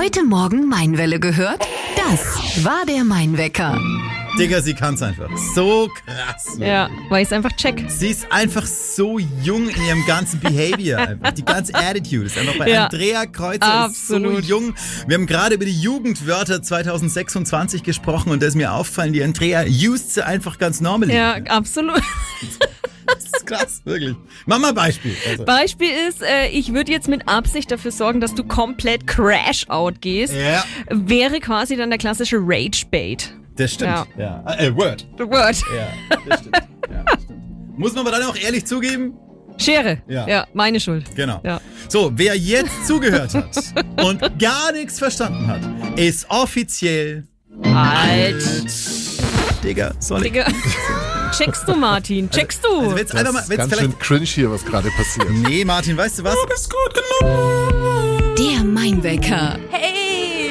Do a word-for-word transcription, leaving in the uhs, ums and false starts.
Heute Morgen Mainwelle gehört? Das war der Mainwecker. Digga, sie kann's einfach. So krass. Ja, weil ich's einfach check. Sie ist einfach so jung in ihrem ganzen Behavior. Einfach. Die ganze Attitude ist einfach bei Ja. Andrea Kreuzer ist so Absolut. jung. Wir haben gerade über die Jugendwörter zwanzig sechsundzwanzig gesprochen und da ist mir aufgefallen, die Andrea used sie einfach ganz normal. Ja, absolut. Das ist krass, wirklich. Mach mal ein Beispiel. Also. Beispiel ist, äh, ich würde jetzt mit Absicht dafür sorgen, dass du komplett Crash-Out gehst. Ja, Wäre quasi dann der klassische Rage-Bait. das stimmt. Ja. Ja. Ah, Äh, Word. The word. Ja, das stimmt. Ja, das stimmt. Muss man aber dann auch ehrlich zugeben, Schere. Ja. Ja, meine Schuld. genau. Ja. So, wer jetzt zugehört hat und gar nichts verstanden hat, ist offiziell Alt. Digga, soll ich? Digga. Checkst du, Martin? Checkst du? Also wenn's Das einfach mal, ist wenn's ganz vielleicht schön cringe hier, was gerade passiert. Nee, Martin, weißt du was? Der Mainwecker. Hey,